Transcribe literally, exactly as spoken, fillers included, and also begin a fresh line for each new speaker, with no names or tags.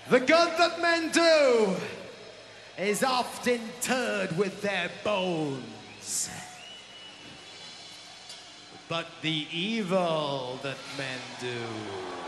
The good that men do is often interred with their bones. But the evil that men do